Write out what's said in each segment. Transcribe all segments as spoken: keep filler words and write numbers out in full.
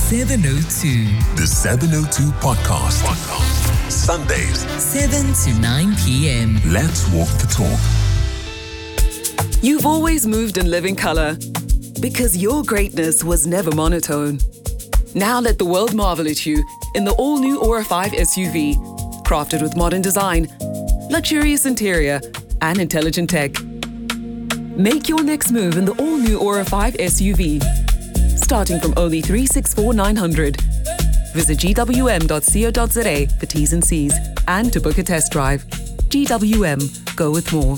seven oh two. The seven oh two Podcast. Podcast. Sundays, seven to nine p.m. Let's walk the talk. You've always moved in living color because your greatness was never monotone. Now let the world marvel at you in the all-new Aura five S U V, crafted with modern design, luxurious interior, and intelligent tech. Make your next move in the all-new Aura five S U V, starting from only three hundred sixty-four thousand nine hundred. Visit g w m dot co dot z a for T's and C's and to book a test drive. G W M, go with more.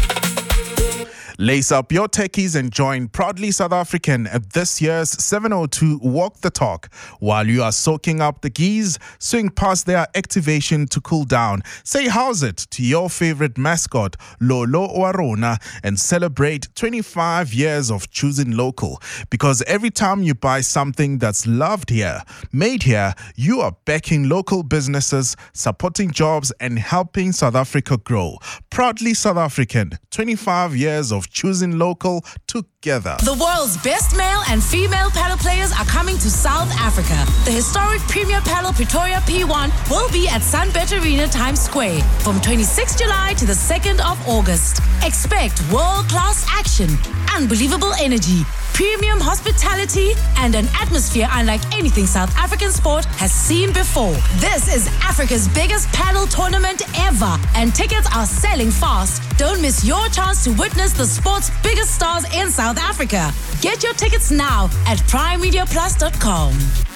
Lace up your techies and join Proudly South African at this year's seven oh two Walk the Talk. While you are soaking up the geese, swing past their activation to cool down. Say how's it to your favorite mascot, Lolo Warona, and celebrate twenty-five years of choosing local. Because every time you buy something that's loved here, made here, you are backing local businesses, supporting jobs, and helping South Africa grow. Proudly South African, twenty-five years of choosing local together. The world's best male and female paddle players are coming to South Africa. The historic Premier Paddle Pretoria P one will be at Sunbet Arena Times Square from twenty-sixth of July to the second of August. Expect world-class action, unbelievable energy, premium hospitality, and an atmosphere unlike anything South African sport has seen before. This is Africa's biggest paddle tournament ever, and tickets are selling fast. Don't miss your chance to witness the sport's biggest stars in South Africa. Get your tickets now at prime media plus dot com.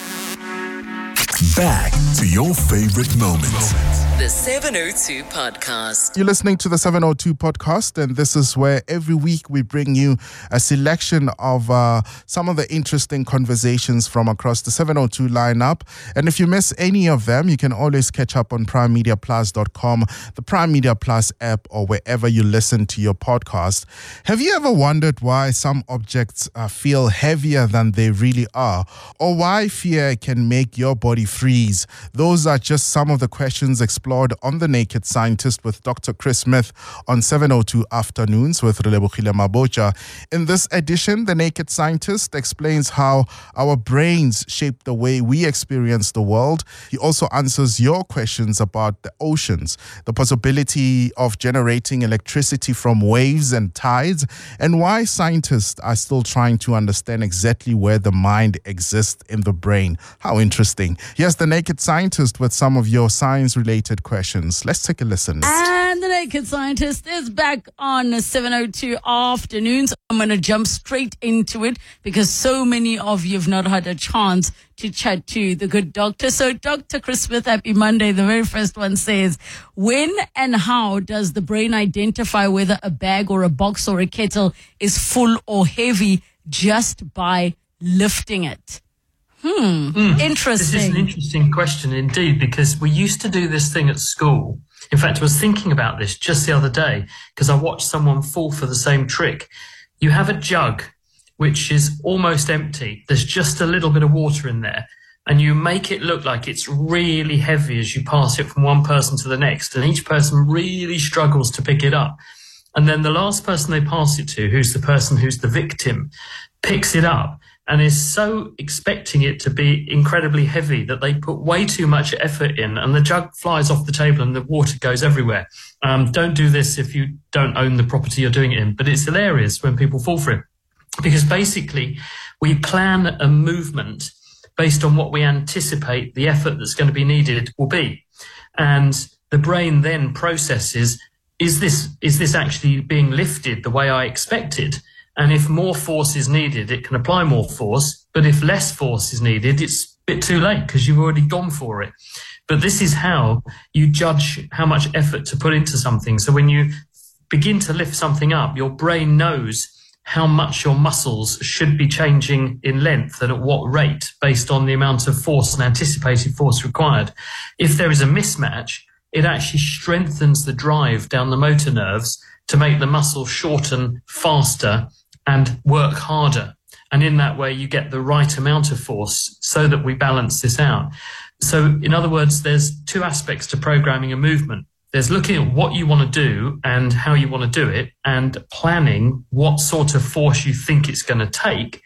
Back to your favorite moments. The seven oh two Podcast. You're listening to the seven oh two Podcast, and this is where every week we bring you a selection of uh, some of the interesting conversations from across the seven oh two lineup. And if you miss any of them, you can always catch up on prime media plus dot com, the Prime Media Plus app, or wherever you listen to your podcast. Have you ever wondered why some objects uh, feel heavier than they really are, or why fear can make your body freeze? Those are just some of the questions explored on The Naked Scientist with Doctor Chris Smith on seven oh two Afternoons with Relebohile Mabocha. In this edition, The Naked Scientist explains how our brains shape the way we experience the world. He also answers your questions about the oceans, the possibility of generating electricity from waves and tides, and why scientists are still trying to understand exactly where the mind exists in the brain. How interesting. Here's The Naked Scientist with some of your science-related questions. Let's take a listen. And The Naked Scientist is back on seven oh two Afternoons. I'm going to jump straight into it because so many of you have not had a chance to chat to the good doctor. So Doctor Chris Smith, happy Monday. The very first one says, when and how does the brain identify whether a bag or a box or a kettle is full or heavy just by lifting it? Hmm, mm. Interesting. This is an interesting question indeed, because we used to do this thing at school. In fact, I was thinking about this just the other day because I watched someone fall for the same trick. You have a jug which is almost empty. There's just a little bit of water in there, and you make it look like it's really heavy as you pass it from one person to the next, and each person really struggles to pick it up. And then the last person they pass it to, who's the person who's the victim, picks it up and is so expecting it to be incredibly heavy that they put way too much effort in, and the jug flies off the table and the water goes everywhere. Um, don't do this if you don't own the property you're doing it in, but it's hilarious when people fall for it. Because basically, we plan a movement based on what we anticipate the effort that's going to be needed will be. And the brain then processes, is this, is this actually being lifted the way I expected? And if more force is needed, it can apply more force. But if less force is needed, it's a bit too late because you've already gone for it. But this is how you judge how much effort to put into something. So when you begin to lift something up, your brain knows how much your muscles should be changing in length and at what rate based on the amount of force and anticipated force required. If there is a mismatch, it actually strengthens the drive down the motor nerves to make the muscle shorten faster and work harder. And in that way, you get the right amount of force so that we balance this out. So in other words, there's two aspects to programming a movement. There's looking at what you want to do and how you want to do it, and planning what sort of force you think it's going to take.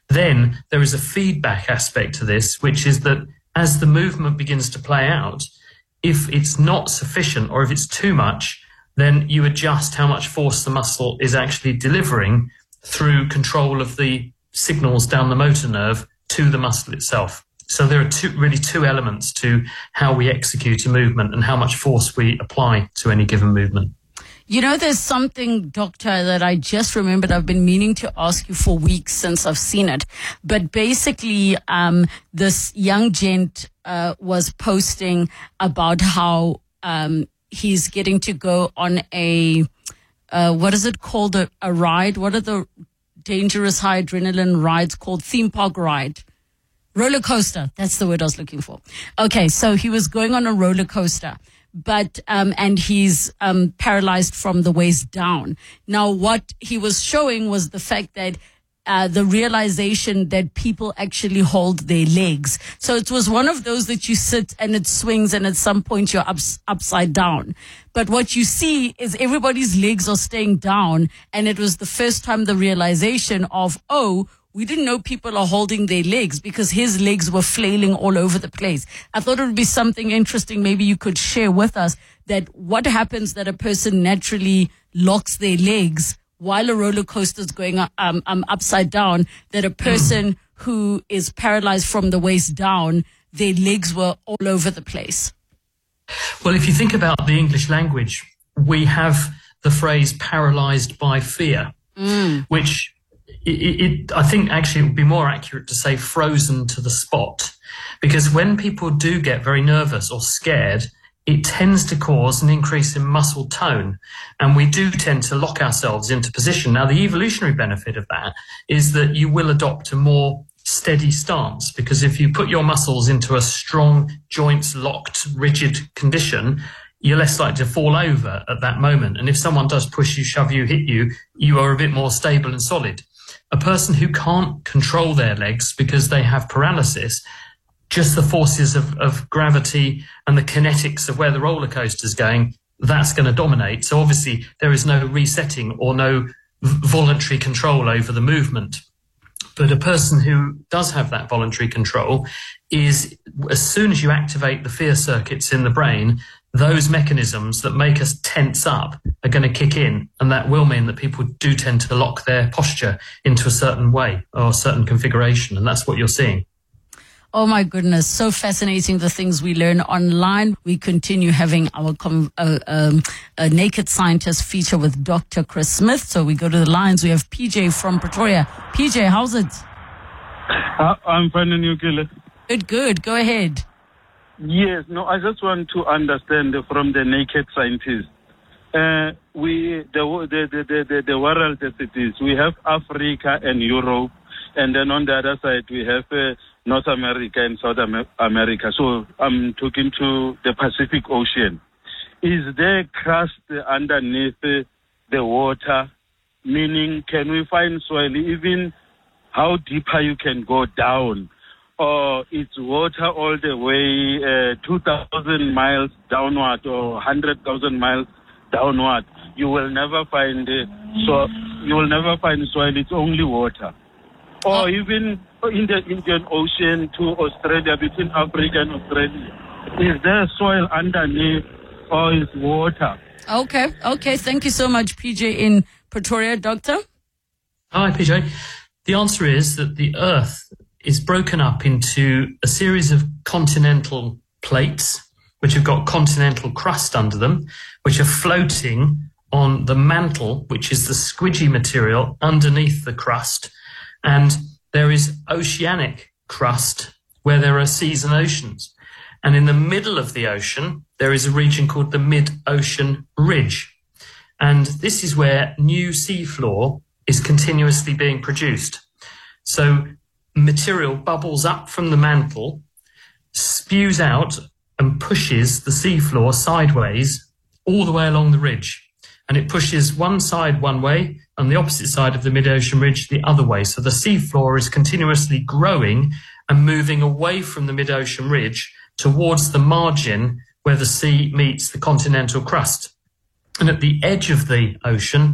then there is a feedback aspect to this, which is that as the movement begins to play out, if it's not sufficient or if it's too much, then you adjust how much force the muscle is actually delivering through control of the signals down the motor nerve to the muscle itself. So there are two, really two elements to how we execute a movement and how much force we apply to any given movement. You know, there's something, Doctor, that I just remembered I've been meaning to ask you for weeks since I've seen it. But basically, um, this young gent uh, was posting about how um, he's getting to go on a, uh, what is it called, a, a ride? What are the dangerous high adrenaline rides called? Theme park ride. Roller coaster. That's the word I was looking for. Okay, so he was going on a roller coaster. But, um, and he's, um, paralyzed from the waist down. Now, what he was showing was the fact that, uh, the realization that people actually hold their legs. So it was one of those that you sit and it swings and at some point you're ups, upside down. But what you see is everybody's legs are staying down. And it was the first time the realization of, oh, we didn't know people are holding their legs because his legs were flailing all over the place. I thought it would be something interesting. Maybe you could share with us that what happens that a person naturally locks their legs while a roller coaster is going um, um, upside down, that a person who is paralyzed from the waist down, their legs were all over the place. Well, if you think about the English language, we have the phrase paralyzed by fear, mm. which It, it, I think actually it would be more accurate to say frozen to the spot, because when people do get very nervous or scared, it tends to cause an increase in muscle tone, and we do tend to lock ourselves into position. Now, the evolutionary benefit of that is that you will adopt a more steady stance, because if you put your muscles into a strong, joints locked, rigid condition, you're less likely to fall over at that moment. And if someone does push you, shove you, hit you, you are a bit more stable and solid. A person who can't control their legs because they have paralysis, just the forces of, of gravity and the kinetics of where the roller coaster is going, that's going to dominate. So obviously there is no resetting or no voluntary control over the movement. But a person who does have that voluntary control is, as soon as you activate the fear circuits in the brain, those mechanisms that make us tense up are going to kick in, and that will mean that people do tend to lock their posture into a certain way or a certain configuration, and that's what you're seeing. Oh my goodness, so fascinating, the things we learn online. We continue having our com- uh, um, a Naked Scientist feature with Doctor Chris Smith. So we go to the lines. We have P J from Pretoria. P J, how's it? Uh, I'm fine, and you, Killer? Good, good. Go ahead. Yes, no, I just want to understand from the Naked Scientist. Uh, we, the, the, the, the, the world as it is, we have Africa and Europe, and then on the other side, we have uh, North America and South America. So I'm talking to the Pacific Ocean. Is there crust underneath uh, the water? Meaning, can we find soil, even how deeper you can go down? Or it's water all the way uh, two thousand miles downward or one hundred thousand miles downward. You will never find uh, so you will never find soil. It's only water. Or oh. even in the Indian Ocean to Australia, between Africa and Australia, is there soil underneath or is water? Okay, okay. Thank you so much, P J in Pretoria. Doctor? Hi, P J. The answer is that the Earth is broken up into a series of continental plates, which have got continental crust under them, which are floating on the mantle, which is the squidgy material underneath the crust. And there is oceanic crust where there are seas and oceans. And in the middle of the ocean, there is a region called the mid-ocean ridge. And this is where new seafloor is continuously being produced. So material bubbles up from the mantle, spews out and pushes the seafloor sideways all the way along the ridge. And it pushes one side one way and the opposite side of the mid-ocean ridge the other way. So the seafloor is continuously growing and moving away from the mid-ocean ridge towards the margin where the sea meets the continental crust. And at the edge of the ocean,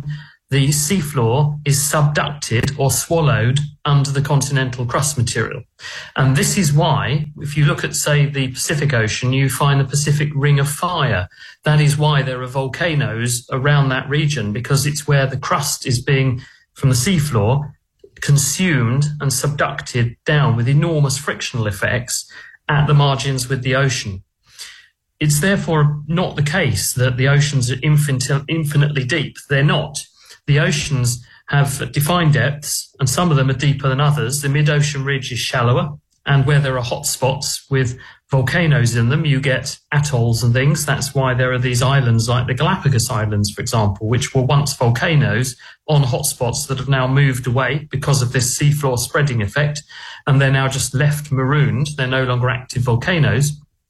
the seafloor is subducted or swallowed under the continental crust material. And this is why, if you look at, say, the Pacific Ocean, you find the Pacific Ring of Fire. That is why there are volcanoes around that region, because it's where the crust is being, from the seafloor, consumed and subducted down with enormous frictional effects at the margins with the ocean. It's therefore not the case that the oceans are infin- infinitely deep. They're not. The oceans have defined depths, and some of them are deeper than others. The mid-ocean ridge is shallower, and where there are hot spots with volcanoes in them, you get atolls and things. That's why there are these islands like the Galapagos Islands, for example, which were once volcanoes on hotspots that have now moved away because of this seafloor spreading effect, and they're now just left marooned. They're no longer active volcanoes.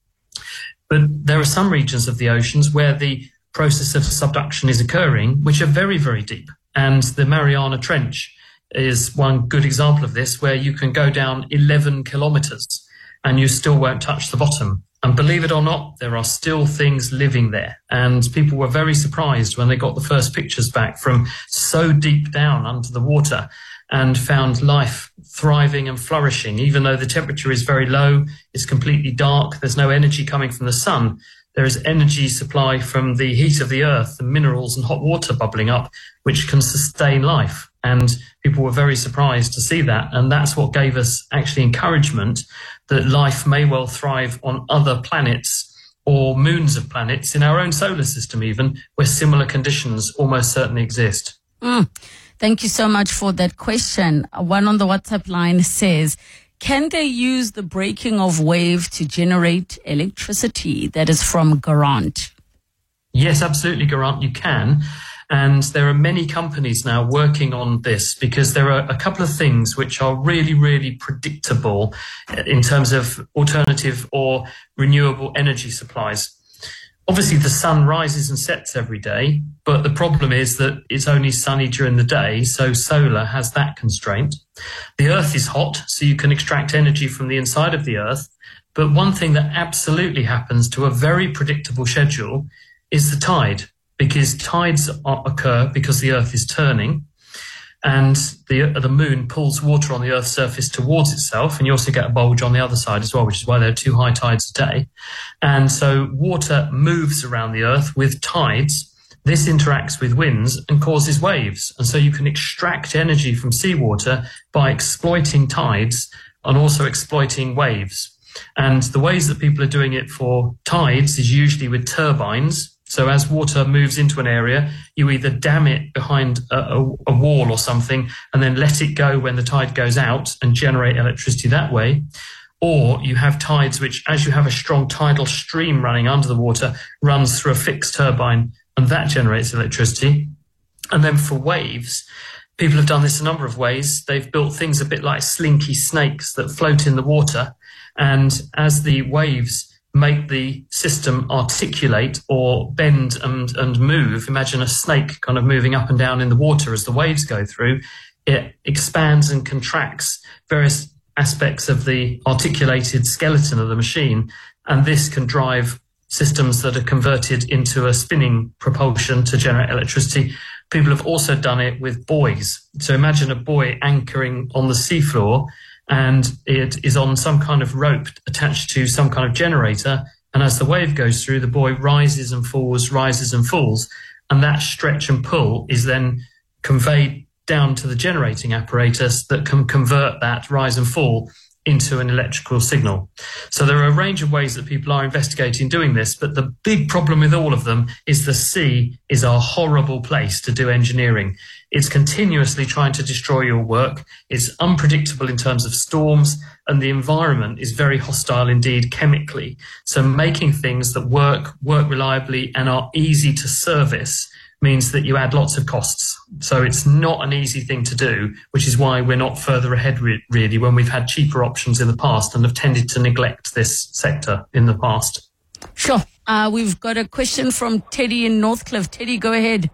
But there are some regions of the oceans where the process of subduction is occurring, which are very, very deep. And the Mariana Trench is one good example of this, where you can go down eleven kilometers and you still won't touch the bottom. And believe it or not, there are still things living there. And people were very surprised when they got the first pictures back from so deep down under the water and found life thriving and flourishing. Even though the temperature is very low, it's completely dark, there's no energy coming from the sun. There is energy supply from the heat of the earth, the minerals and hot water bubbling up, which can sustain life. And people were very surprised to see that. And that's what gave us actually encouragement that life may well thrive on other planets or moons of planets in our own solar system even, where similar conditions almost certainly exist. Mm. Thank you so much for that question. One on the WhatsApp line says, can they use the breaking of wave to generate electricity? That is from Garant. Yes, absolutely, Garant, you can. And there are many companies now working on this, because there are a couple of things which are really, really predictable in terms of alternative or renewable energy supplies. Obviously, the sun rises and sets every day, but the problem is that it's only sunny during the day, so solar has that constraint. The earth is hot, so you can extract energy from the inside of the earth. But one thing that absolutely happens to a very predictable schedule is the tide, because tides are, occur because the earth is turning, and the, the moon pulls water on the Earth's surface towards itself, and you also get a bulge on the other side as well, which is why there are two high tides a day. And so water moves around the Earth with tides. This interacts with winds and causes waves. And so you can extract energy from seawater by exploiting tides and also exploiting waves. And the ways that people are doing it for tides is usually with turbines. So as water moves into an area, you either dam it behind a, a, a wall or something and then let it go when the tide goes out and generate electricity that way. Or you have tides which, as you have a strong tidal stream running under the water, runs through a fixed turbine, and that generates electricity. And then for waves, people have done this a number of ways. They've built things a bit like slinky snakes that float in the water. And as the waves make the system articulate or bend and, and move, imagine a snake kind of moving up and down in the water as the waves go through, it expands and contracts various aspects of the articulated skeleton of the machine. And this can drive systems that are converted into a spinning propulsion to generate electricity. People have also done it with buoys. So imagine a buoy anchoring on the seafloor, and it is on some kind of rope attached to some kind of generator. And as the wave goes through, the buoy rises and falls, rises and falls. And that stretch and pull is then conveyed down to the generating apparatus that can convert that rise and fall into an electrical signal. So there are a range of ways that people are investigating doing this, but the big problem with all of them is the sea is a horrible place to do engineering. It's continuously trying to destroy your work. It's unpredictable in terms of storms, and the environment is very hostile indeed chemically. So making things that work, work reliably and are easy to service means that you add lots of costs. So it's not an easy thing to do, which is why we're not further ahead re- really when we've had cheaper options in the past and have tended to neglect this sector in the past. Sure. Uh, we've got a question from Teddy in Northcliffe. Teddy, go ahead.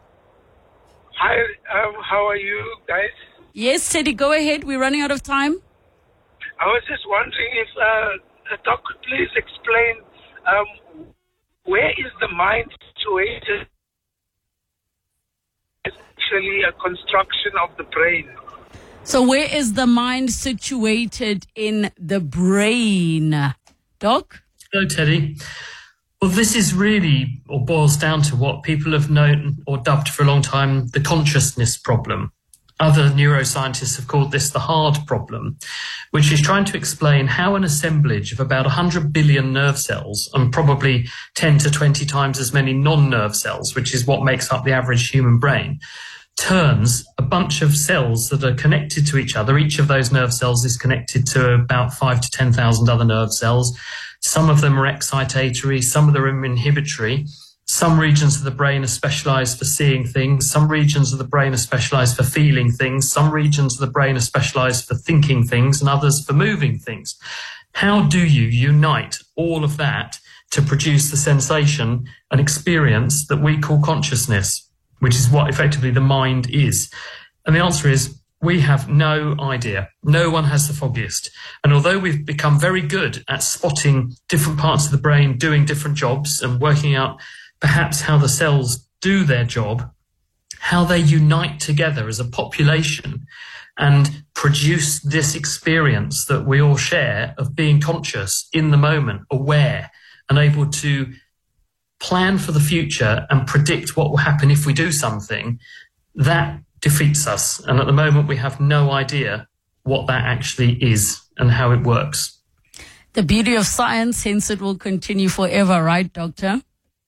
Hi, um, how are you guys? Yes, Teddy, go ahead. We're running out of time. I was just wondering if uh, the doc could please explain um, where is the mine situated? Actually, a construction of the brain. So where is the mind situated in the brain, Doc? Hello, Teddy. Well, this is really, or boils down to what people have known or dubbed for a long time the consciousness problem. Other neuroscientists have called this the hard problem, which is trying to explain how an assemblage of about one hundred billion nerve cells and probably ten to twenty times as many non-nerve cells, which is what makes up the average human brain, turns a bunch of cells that are connected to each other. Each of those nerve cells is connected to about five to ten thousand other nerve cells. Some of them are excitatory, some of them are inhibitory. Some regions of the brain are specialized for seeing things. Some regions of the brain are specialized for feeling things. Some regions of the brain are specialized for thinking things and others for moving things. How do you unite all of that to produce the sensation and experience that we call consciousness, which is what effectively the mind is? And the answer is, we have no idea. No one has the foggiest. And although we've become very good at spotting different parts of the brain doing different jobs and working out perhaps how the cells do their job, how they unite together as a population and produce this experience that we all share of being conscious in the moment, aware, and able to plan for the future and predict what will happen if we do something, that defeats us. And at the moment, we have no idea what that actually is and how it works. The beauty of science, hence it will continue forever, right, Doctor?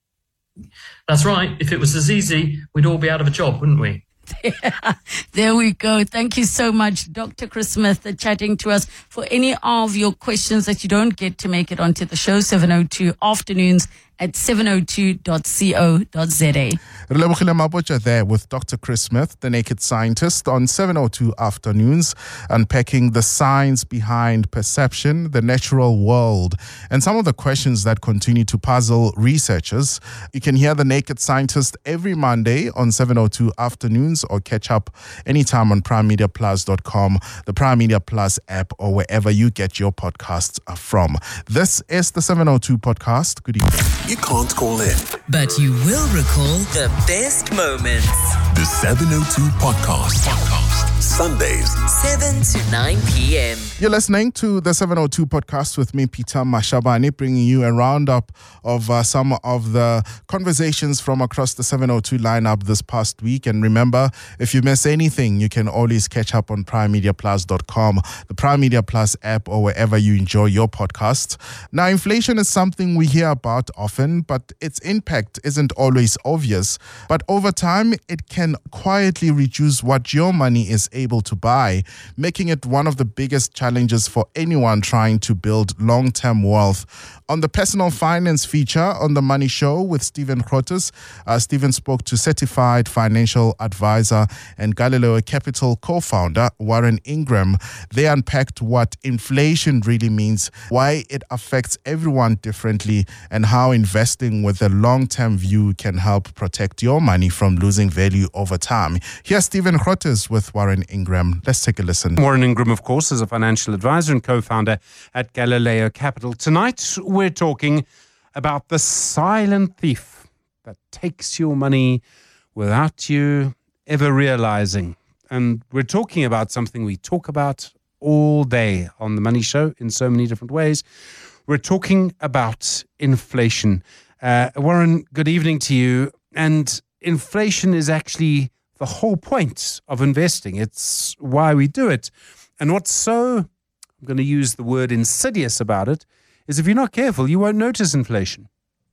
That's right. If it was as easy, we'd all be out of a job, wouldn't we? Yeah, there we go. Thank you so much, Doctor Chris Smith, uh, chatting to us. For any of your questions that you don't get to make it onto the show, seven oh two afternoons at seven oh two dot co dot za. Relebogile Mabotja there with Doctor Chris Smith, the Naked Scientist, on seven oh two afternoons, unpacking the science behind perception, the natural world, and some of the questions that continue to puzzle researchers. You can hear the Naked Scientist every Monday on seven oh two afternoons, or catch up anytime on prime media plus dot com, the Prime Media Plus app, or wherever you get your podcasts from. This is the seven oh two podcast. Good evening. You can't call in. But you will recall the best moments. The seven oh two Podcast. Podcast. Sundays, seven to nine p.m. You're listening to the seven oh two Podcast with me, Peter Mashabane, bringing you a roundup of uh, some of the conversations from across the seven oh two lineup this past week. And remember, if you miss anything, you can always catch up on prime media plus dot com, the Prime Media Plus app, or wherever you enjoy your podcasts. Now, inflation is something we hear about often, but its impact isn't always obvious. But over time, it can quietly reduce what your money is able to buy, making it one of the biggest challenges for anyone trying to build long-term wealth. On the personal finance feature on The Money Show with Stephen Grootes, uh, Stephen spoke to certified financial advisor and Galileo Capital co-founder Warren Ingram. They unpacked what inflation really means, why it affects everyone differently, and how investing with a long-term view can help protect your money from losing value over time. Here's Stephen Grootes with Warren Ingram. Let's take a listen. Warren Ingram, of course, is a financial advisor and co-founder at Galileo Capital. Tonight, we're talking about the silent thief that takes your money without you ever realizing. And we're talking about something we talk about all day on The Money Show in so many different ways. We're talking about inflation. Uh, Warren, good evening to you. And inflation is actually the whole point of investing. It's why we do it. And what's so, I'm going to use the word insidious about it, is if you're not careful, you won't notice inflation.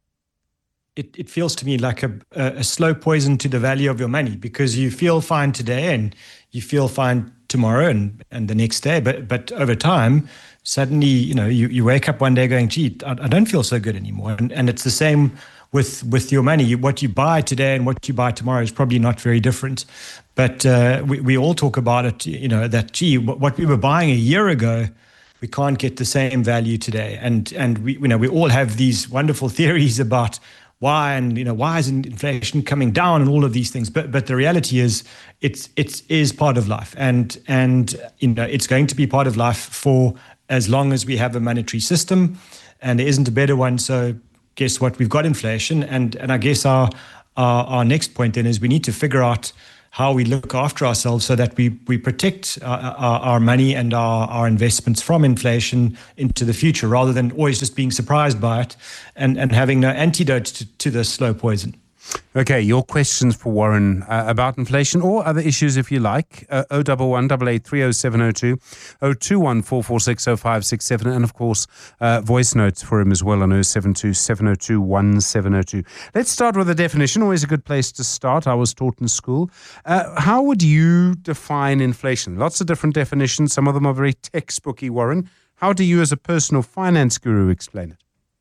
It, it feels to me like a, a slow poison to the value of your money, because you feel fine today and you feel fine tomorrow and, and the next day. But but over time, suddenly, you know, you, you wake up one day going, gee, I, I don't feel so good anymore. And, and it's the same with with your money. What you buy today and what you buy tomorrow is probably not very different. But uh, we, we all talk about it, you know, that, gee, what we were buying a year ago, we can't get the same value today. And and we you know we all have these wonderful theories about why, and you know why is inflation coming down and all of these things. But but the reality is it's it is part of life, and and you know it's going to be part of life for as long as we have a monetary system, and there isn't a better one. So guess what? We've got inflation, and and I guess our our, our next point then is we need to figure out how we look after ourselves so that we we protect our, our, our money and our, our investments from inflation into the future, rather than always just being surprised by it and, and having no antidote to, to this slow poison. Okay, your questions for Warren uh, about inflation or other issues if you like. Uh, oh one one, eight eight three, oh seven oh two, oh two one, four four six, oh five six seven, and of course, uh, voice notes for him as well on oh seven two, seven oh two, one seven oh two. Let's start with a definition, always a good place to start. I was taught in school. Uh, how would you define inflation? Lots of different definitions. Some of them are very textbooky, Warren. How do you as a personal finance guru explain it?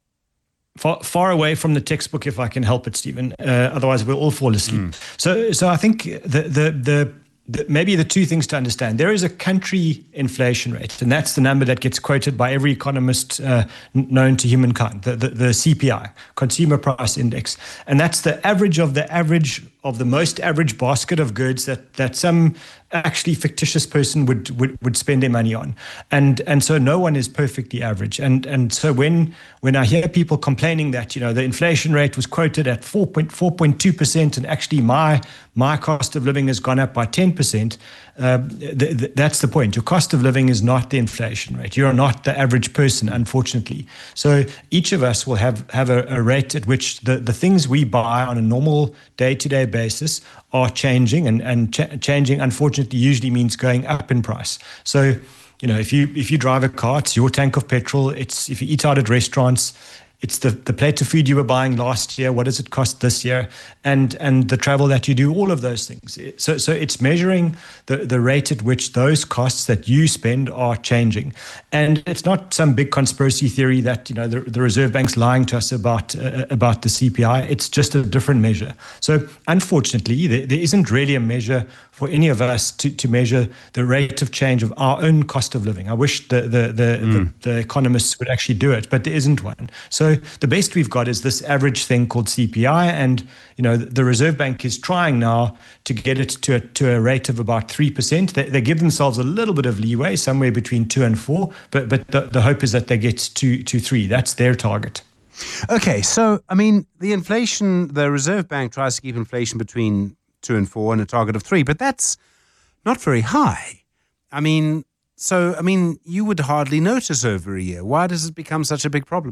Far, far away from the textbook, if I can help it, Stephen. Uh, otherwise, we'll all fall asleep. Mm. So, so I think the, the the the maybe the two things to understand: there is a country inflation rate, and that's the number that gets quoted by every economist uh, known to humankind, the, the the C P I, Consumer Price Index, and that's the average of the average of the most average basket of goods that that some actually fictitious person would, would would spend their money on, and and so no one is perfectly average, and and so when when I hear people complaining that, you know, the inflation rate was quoted at four point four point two percent and actually my my cost of living has gone up by ten percent, uh, th- th- that's the point. Your cost of living is not the inflation rate. You are not the average person, unfortunately. So each of us will have have a, a rate at which the the things we buy on a normal day-to-day basis are changing, and and ch- changing unfortunately usually means going up in price. So, you know, if you if you drive a car, it's your tank of petrol. It's if you eat out at restaurants, it's the, the plate of food you were buying last year. What does it cost this year? And and the travel that you do, all of those things. So so it's measuring the, the rate at which those costs that you spend are changing. And it's not some big conspiracy theory that, you know, the, the Reserve Bank's lying to us about uh, about the C P I. It's just a different measure. So unfortunately, there, there isn't really a measure for any of us to, to measure the rate of change of our own cost of living. I wish the the the, mm. the the economists would actually do it, but there isn't one. So the best we've got is this average thing called C P I, and you know the Reserve Bank is trying now to get it to a, to a rate of about three percent. They, they give themselves a little bit of leeway, somewhere between two and four, but but the, the hope is that they get to to three. That's their target. Okay, so I mean the inflation, the Reserve Bank tries to keep inflation between two and four and a target of three, but that's not very high. I mean, so, I mean, you would hardly notice over a year. Why does it become such a big problem?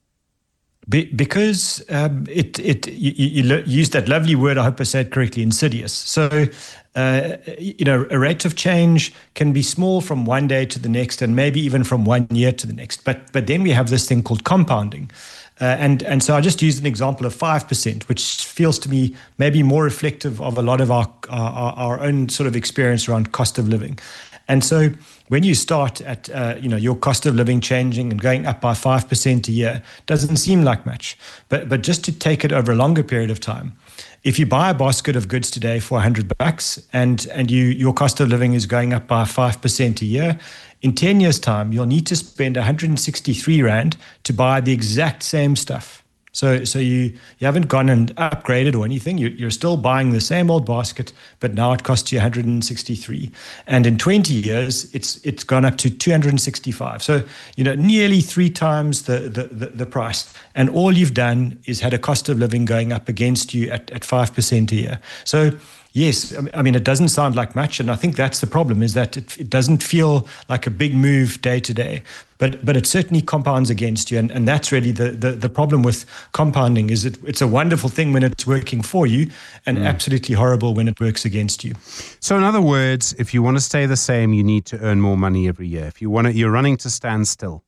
Be, because um, it, it you, you lo- used that lovely word, I hope I said correctly, insidious. So, uh, you know, a rate of change can be small from one day to the next and maybe even from one year to the next. But, but then we have this thing called compounding. Uh, and and so I just used an example of five percent, which feels to me maybe more reflective of a lot of our, our our own sort of experience around cost of living. And so when you start at uh, you know your cost of living changing and going up by five percent a year, doesn't seem like much. But but just to take it over a longer period of time, if you buy a basket of goods today for one hundred bucks and and you your cost of living is going up by five percent a year, in ten years' time, you'll need to spend one hundred sixty-three rand to buy the exact same stuff. So so you, you haven't gone and upgraded or anything. You, you're still buying the same old basket, but now it costs you one hundred sixty-three. And in twenty years, it's it's gone up to two hundred sixty-five. So, you know, nearly three times the, the, the, the price. And all you've done is had a cost of living going up against you at, at five percent a year. So, yes, I mean, it doesn't sound like much, and I think that's the problem, is that it, it doesn't feel like a big move day to day, but but it certainly compounds against you, and, and that's really the, the, the problem with compounding, is it, it's a wonderful thing when it's working for you and mm. absolutely horrible when it works against you. So in other words, if you want to stay the same, you need to earn more money every year. If you want to, you're running to stand still.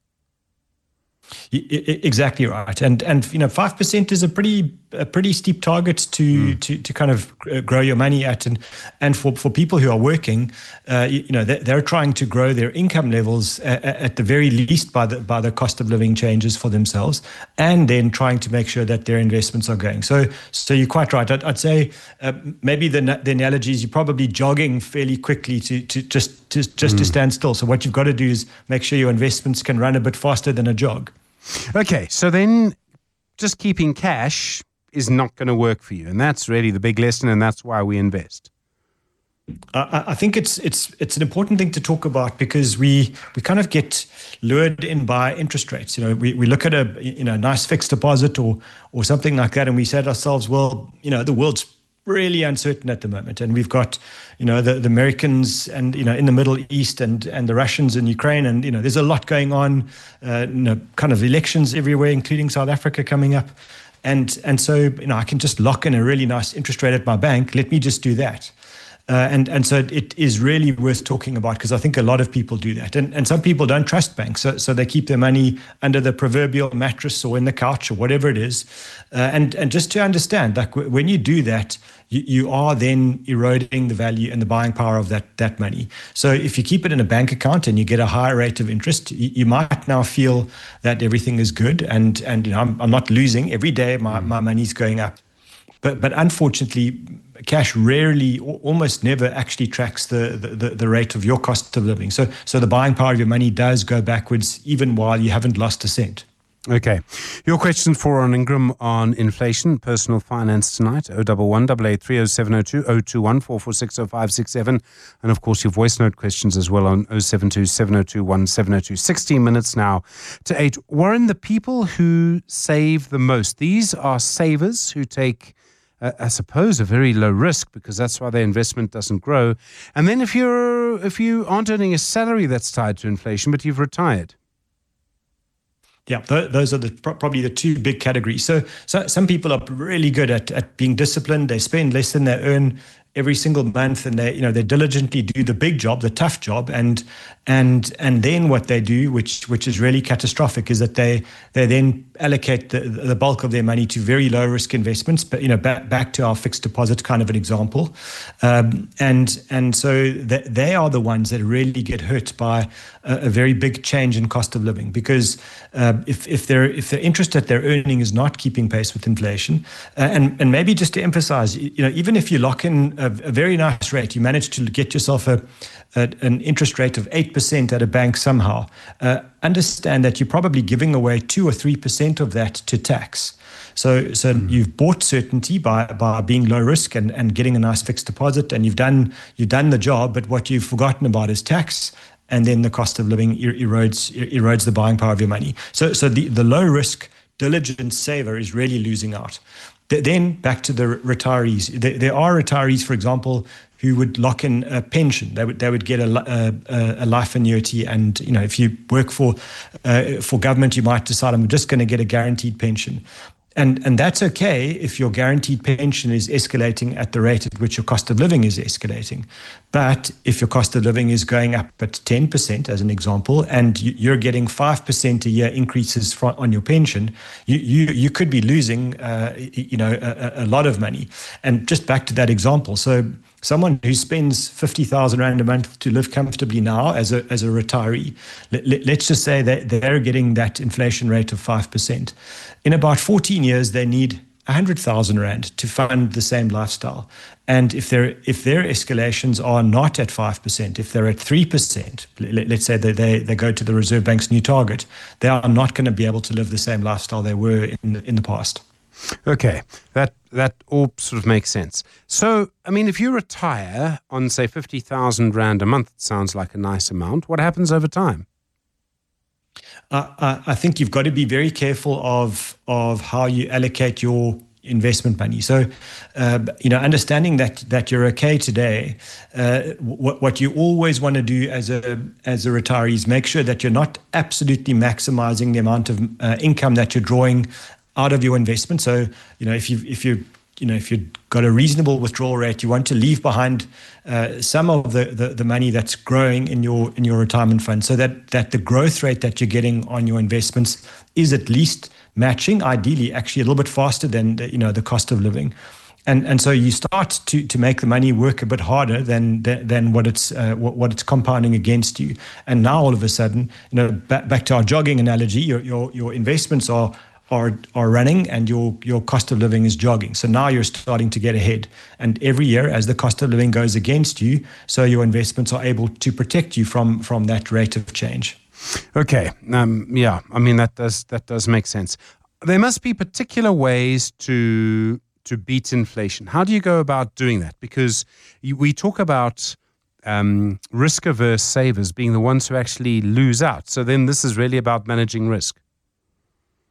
Exactly right, and and you know five percent is a pretty a pretty steep target to mm. to to kind of grow your money at, and and for, for people who are working, uh, you, you know they're, they're trying to grow their income levels at, at the very least by the by the cost of living changes for themselves, and then trying to make sure that their investments are going. So so you're quite right. I'd, I'd say uh, maybe the the analogy is you're probably jogging fairly quickly to to just to, just mm. to stand still. So what you've got to do is make sure your investments can run a bit faster than a jog. Okay, so then just keeping cash is not going to work for you. And that's really the big lesson, and that's why we invest. I, I think it's it's it's an important thing to talk about, because we we kind of get lured in by interest rates. You know, we, we look at a you know nice fixed deposit or or something like that, and we say to ourselves, well, you know, the world's really uncertain at the moment. And we've got, you know, the, the Americans and, you know, in the Middle East and, and the Russians in Ukraine. And, you know, there's a lot going on, uh, you know, kind of elections everywhere, including South Africa coming up. And, and so, you know, I can just lock in a really nice interest rate at my bank. Let me just do that. Uh, and, and so it is really worth talking about, because I think a lot of people do that. And, and some people don't trust banks, so, so they keep their money under the proverbial mattress or in the couch or whatever it is. Uh, and, and just to understand, like w- when you do that, you, you are then eroding the value and the buying power of that, that money. So if you keep it in a bank account and you get a higher rate of interest, you, you might now feel that everything is good. And, and you know, I'm, I'm not losing. Every day my, my money's going up. But but unfortunately, cash rarely, almost never actually tracks the, the, the rate of your cost of living. So so the buying power of your money does go backwards even while you haven't lost a cent. Okay. Your question for Ron Ingram on inflation, personal finance tonight, oh one one, eight eight three, oh seven oh two, oh two one, four four six, oh five six seven. And of course, your voice note questions as well on oh seven two, seven oh two, one seven oh two. sixteen minutes now to eight. Warren, the people who save the most, these are savers who take, uh, I suppose, a very low risk, because that's why their investment doesn't grow. And then if you're if you aren't earning a salary that's tied to inflation, but you've retired. Yeah, th- those are the pro- probably the two big categories. So, so some people are really good at, at being disciplined. They spend less than they earn every single month, and they you know they diligently do the big job, the tough job, and and and then what they do, which which is really catastrophic, is that they they then allocate the, the bulk of their money to very low risk investments. But you know back back to our fixed deposit kind of an example, um, and and so th- they are the ones that really get hurt by a, a very big change in cost of living, because uh, if if their if their interest that they're earning is not keeping pace with inflation, uh, and and maybe just to emphasize, you know even if you lock in a, a very nice rate, you manage to get yourself a, a an interest rate of eight percent at a bank somehow, uh, understand that you're probably giving away two or three percent of that to tax. So so mm. you've bought certainty by by being low risk and, and getting a nice fixed deposit, and you've done you've done the job, but what you've forgotten about is tax, and then the cost of living er- erodes er- erodes the buying power of your money. So so the, the low risk diligent saver is really losing out. Then back to the retirees. There are retirees, for example, who would lock in a pension. They would they would get a, a, a life annuity, and you know if you work for uh, for government, you might decide I'm just going to get a guaranteed pension, and and that's okay if your guaranteed pension is escalating at the rate at which your cost of living is escalating. But if your cost of living is going up at ten percent, as an example, and you're getting five percent a year increases on your pension, you you, you could be losing, uh, you know, a, a lot of money. And just back to that example, so someone who spends fifty thousand rand a month to live comfortably now as a as a retiree, let, let, let's just say that they're getting that inflation rate of five percent. In about fourteen years, they need one hundred thousand rand to fund the same lifestyle. And if their if their escalations are not at five percent, if they're at three percent, let, let's say that they, they go to the Reserve Bank's new target, they are not going to be able to live the same lifestyle they were in the, in the past. Okay, that that all sort of makes sense. So, I mean, if you retire on, say, fifty thousand rand a month, it sounds like a nice amount. What happens over time? Uh, I think you've got to be very careful of of how you allocate your investment money. So, uh, you know, understanding that that you're okay today, uh, what what you always want to do as a as a retiree is make sure that you're not absolutely maximizing the amount of uh, income that you're drawing out of your investment. So, you know, if you if you you know if you've got a reasonable withdrawal rate, you want to leave behind uh, some of the, the the money that's growing in your in your retirement fund, so that that the growth rate that you're getting on your investments is at least matching, ideally actually a little bit faster than the, you know the cost of living. And and so you start to to make the money work a bit harder than than, than what it's uh, what, what it's compounding against you. And now all of a sudden, you know, back, back to our jogging analogy, your your your investments are are are running and your your cost of living is jogging. So now you're starting to get ahead. And every year as the cost of living goes against you, so your investments are able to protect you from from that rate of change. Okay. Um, yeah, I mean, that does that does make sense. There must be particular ways to to beat inflation. How do you go about doing that? Because you, we talk about um, risk-averse savers being the ones who actually lose out. So then this is really about managing risk. Yeah,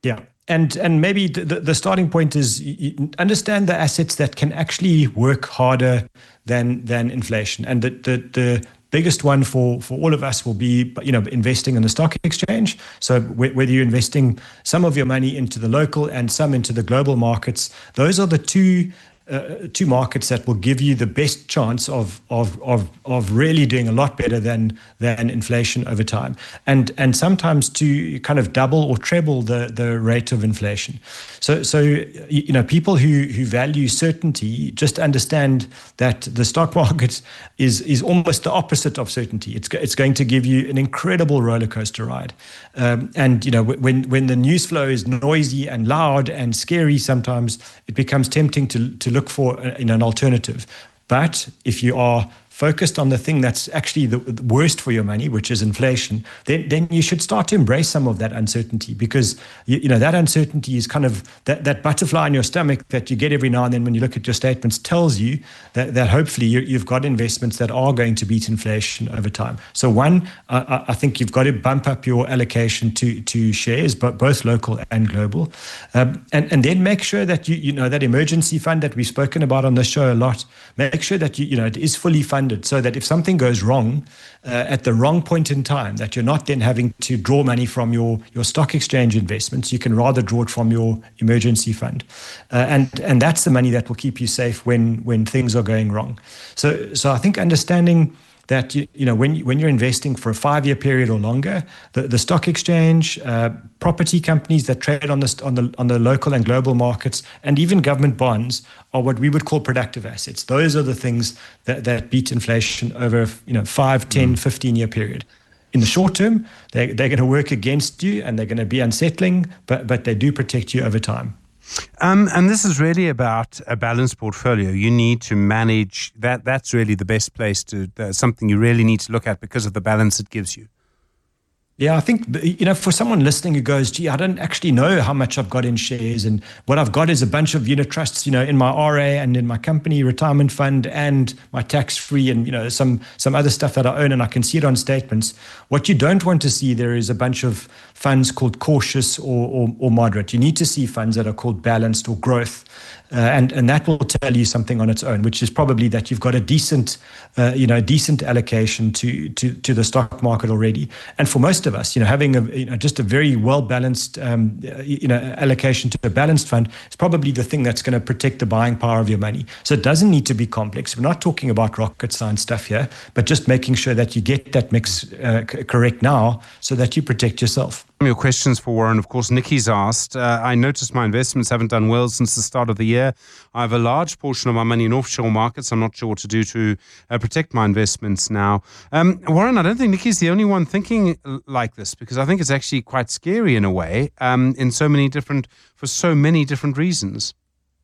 and and maybe the, the starting point is you understand the assets that can actually work harder than than inflation. And the the, the biggest one for, for all of us will be, you know, investing in the stock exchange. So whether you're investing some of your money into the local and some into the global markets, those are the two Uh, two markets that will give you the best chance of of of of really doing a lot better than than inflation over time, and and sometimes to kind of double or treble the the rate of inflation. So so you know, people who who value certainty just understand that the stock market is is almost the opposite of certainty. It's it's going to give you an incredible roller coaster ride, um, and you know, when when the news flow is noisy and loud and scary, sometimes it becomes tempting to to look for in an alternative. But if you are focused on the thing that's actually the, the worst for your money, which is inflation, then then you should start to embrace some of that uncertainty, because you, you know that uncertainty is kind of that, that butterfly in your stomach that you get every now and then when you look at your statements tells you that, that hopefully you, you've got investments that are going to beat inflation over time. So one, uh, I think you've got to bump up your allocation to to shares, but both local and global, um, and and then make sure that you you know that emergency fund that we've spoken about on the show a lot. Make sure that you you know it is fully funded, so that if something goes wrong uh, at the wrong point in time, that you're not then having to draw money from your, your stock exchange investments. You can rather draw it from your emergency fund. Uh, and, and that's the money that will keep you safe when, when things are going wrong. So, so I think understanding that you, you know when when you're investing for a five-year period or longer, the, the stock exchange, uh, property companies that trade on the on the on the local and global markets, and even government bonds are what we would call productive assets. Those are the things that, that beat inflation over you know five, ten, fifteen-year period. In the short term, they they're going to work against you and they're going to be unsettling, but but they do protect you over time. Um, and this is really about a balanced portfolio. You need to manage that. That's really the best place to, uh, something you really need to look at because of the balance it gives you. Yeah, I think, you know, for someone listening who goes, gee, I don't actually know how much I've got in shares, and what I've got is a bunch of unit trusts, you know, in my R A and in my company retirement fund and my tax-free and, you know, some some other stuff that I own, and I can see it on statements. What you don't want to see there is a bunch of funds called cautious or, or, or moderate. You need to see funds that are called balanced or growth. Uh, and, and that will tell you something on its own, which is probably that you've got a decent, uh, you know, decent allocation to, to to the stock market already. And for most of us, you know, having a you know just a very well balanced, um, you know, allocation to a balanced fund is probably the thing that's going to protect the buying power of your money. So it doesn't need to be complex. We're not talking about rocket science stuff here, but just making sure that you get that mix uh, c- correct now, so that you protect yourself. Your questions for Warren, of course. Nikki's asked, uh, I noticed my investments haven't done well since the start of the year. I have a large portion of my money in offshore markets. I'm not sure what to do to uh, protect my investments now. Um, Warren, I don't think Nikki's the only one thinking like this, because I think it's actually quite scary in a way, um, in so many different, for so many different reasons.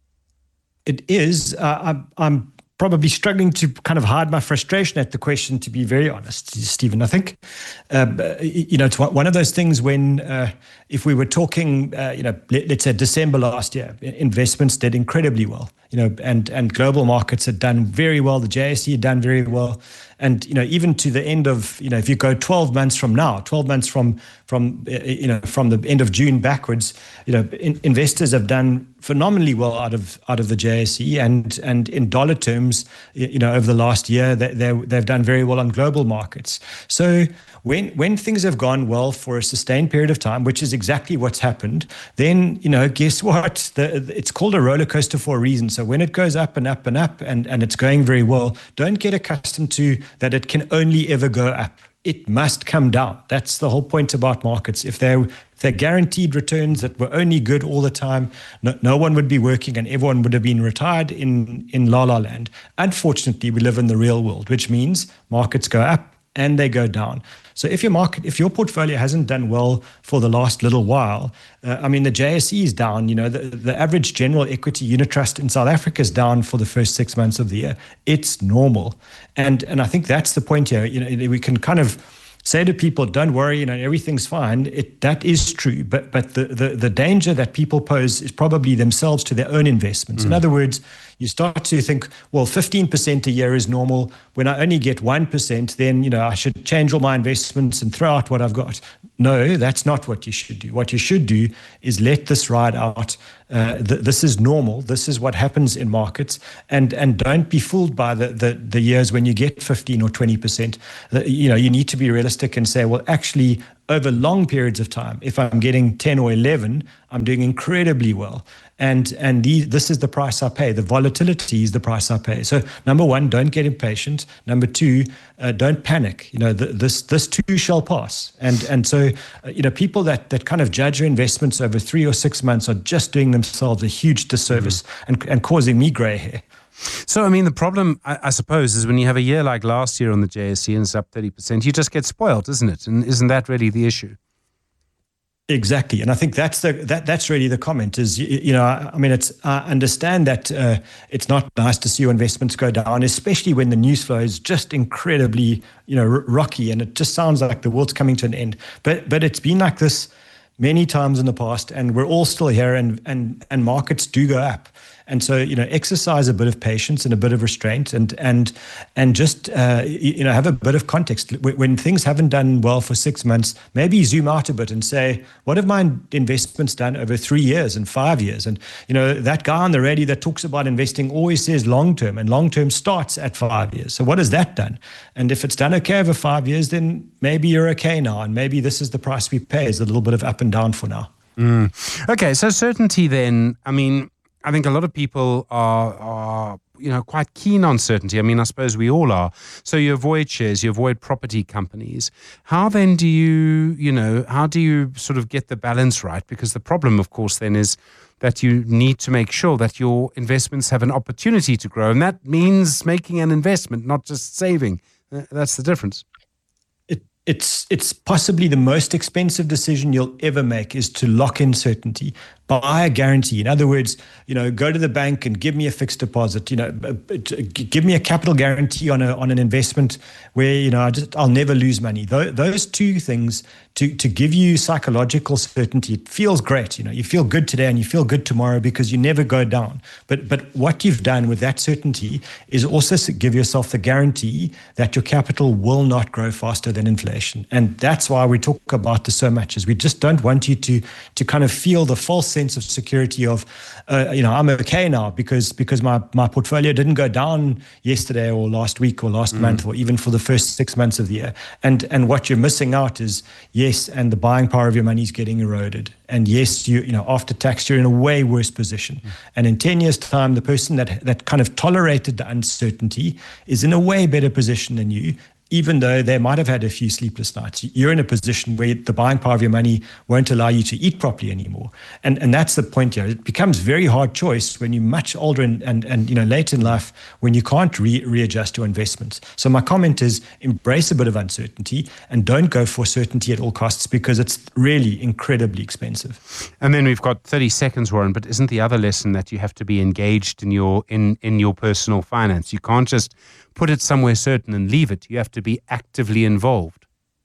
It is. Uh, I'm, I'm probably struggling to kind of hide my frustration at the question, to be very honest, Stephen. I think, uh, you know, it's one of those things when, uh, if we were talking, uh, you know, let, let's say December last year, investments did incredibly well, you know, and, and global markets had done very well. The J S E had done very well. And, you know, even to the end of, you know, if you go twelve months from now, twelve months from, from you know, from the end of June backwards, you know, in, investors have done phenomenally well out of out of the J S E, and and in dollar terms, you know, over the last year, they, they they've done very well on global markets. So when when things have gone well for a sustained period of time, which is exactly what's happened, then, you know, guess what? The, it's called a roller coaster for a reason. So when it goes up and up and up, and and it's going very well, don't get accustomed to that it can only ever go up. It must come down. That's the whole point about markets. If they're, if they're guaranteed returns that were only good all the time, no, no one would be working and everyone would have been retired in, in La La Land. Unfortunately, we live in the real world, which means markets go up and they go down. So if your market, if your portfolio hasn't done well for the last little while, uh, I mean, the J S E is down. You know, the, the average general equity unit trust in South Africa is down for the first six months of the year. It's normal, and and I think that's the point here. You know, we can kind of say to people, don't worry, you know, everything's fine. It, that is true. But but the, the, the danger that people pose is probably themselves to their own investments. Mm. In other words, you start to think, well, fifteen percent a year is normal. when I only get one percent, then, you know, I should change all my investments and throw out what I've got. No, that's not what you should do. What you should do is let this ride out. Uh, th- this is normal. This is what happens in markets. And and don't be fooled by the, the, the years when you get fifteen or twenty percent. Uh, you know, you need to be realistic and say, well, actually, over long periods of time, if I'm getting ten or eleven, I'm doing incredibly well. And and the, this is the price I pay. The volatility is the price I pay. So number one, don't get impatient. Number two, uh, don't panic. You know, the, this this too shall pass. And and so, uh, you know, people that that kind of judge your investments over three or six months are just doing themselves a huge disservice mm. and and causing me grey hair. So, I mean, the problem, I, I suppose, is when you have a year like last year on the J S E and it's up thirty percent, you just get spoiled, isn't it? And isn't that really the issue? Exactly, and I think that's the that that's really the comment. Is you, you know, I, I mean, it's I understand that uh, it's not nice to see your investments go down, especially when the news flow is just incredibly, you know, r- rocky, and it just sounds like the world's coming to an end. But but it's been like this many times in the past, and we're all still here, and and and markets do go up. And so, you know, exercise a bit of patience and a bit of restraint, and and and just uh, you know, have a bit of context. When things haven't done well for six months, maybe zoom out a bit and say, what have my investments done over three years and five years? And you know, that guy on the radio that talks about investing always says long term, and long term starts at five years. So what has that done? And if it's done okay over five years, then maybe you're okay now, and maybe this is the price we pay. Is a little bit of up and down for now. Mm. Okay, so certainty then. I mean, I think a lot of people are, are, you know, quite keen on certainty. I mean, I suppose we all are. So you avoid shares, you avoid property companies. How then do you, you know, how do you sort of get the balance right? Because the problem, of course, then is that you need to make sure that your investments have an opportunity to grow. And that means making an investment, not just saving. That's the difference. It's it's possibly the most expensive decision you'll ever make is to lock in certainty, buy a guarantee. In other words, you know, go to the bank and give me a fixed deposit. You know, give me a capital guarantee on a on an investment where, you know, I just I'll never lose money. Those, those two things to to give you psychological certainty. It feels great. You know, you feel good today and you feel good tomorrow because you never go down. But but what you've done with that certainty is also give yourself the guarantee that your capital will not grow faster than inflation. And that's why we talk about this so much, is we just don't want you to to kind of feel the false sense of security of, uh, you know, I'm okay now because because my, my portfolio didn't go down yesterday or last week or last mm. month or even for the first six months of the year. And and what you're missing out is, yes, and the buying power of your money is getting eroded. And yes, you you know, after tax, you're in a way worse position. Mm. And in ten years' time, the person that that kind of tolerated the uncertainty is in a way better position than you, even though they might have had a few sleepless nights. You're in a position where the buying power of your money won't allow you to eat properly anymore. And and that's the point here. It becomes a very hard choice when you're much older and, and, and you know, late in life, when you can't re- readjust your investments. So my comment is, embrace a bit of uncertainty and don't go for certainty at all costs, because it's really incredibly expensive. And then we've got thirty seconds, Warren, but isn't the other lesson that you have to be engaged in your in, in your personal finance? You can't just put it somewhere certain and leave it. You have to be actively involved.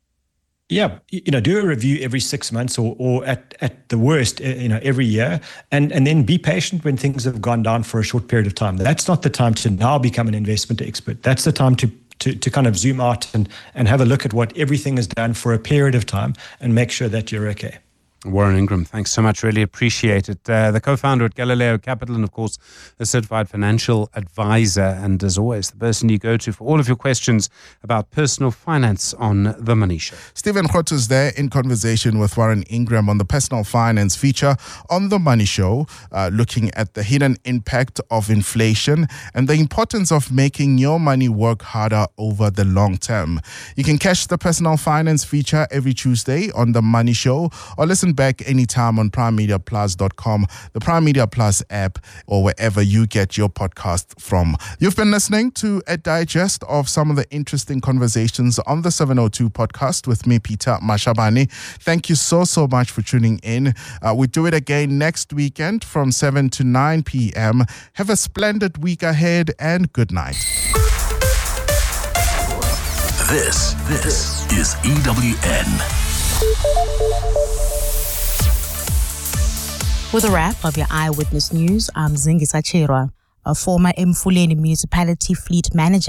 Yeah, you know, do a review every six months or, or at, at the worst, you know, every year, and, and then be patient when things have gone down for a short period of time. That's not the time to now become an investment expert. That's the time to to, to kind of zoom out and, and have a look at what everything has done for a period of time and make sure that you're okay. Warren Ingram, thanks so much. Really appreciate it. Uh, the co-founder at Galileo Capital and, of course, a certified financial advisor. And as always, the person you go to for all of your questions about personal finance on The Money Show. Stephen Grootes there in conversation with Warren Ingram on the personal finance feature on The Money Show, uh, looking at the hidden impact of inflation and the importance of making your money work harder over the long term. You can catch the personal finance feature every Tuesday on The Money Show, or listen back anytime on prime media plus dot com, the Prime Media Plus app, or wherever you get your podcast from. You've been listening to a digest of some of the interesting conversations on the seven oh two podcast with me, Peter Mashabane. Thank you so, so much for tuning in. Uh, we do it again next weekend from seven to nine p.m. Have a splendid week ahead and good night. This, this is E W N. With a wrap of your Eyewitness News, I'm Zingisa Chirwa. A former Mfuleni Municipality Fleet Manager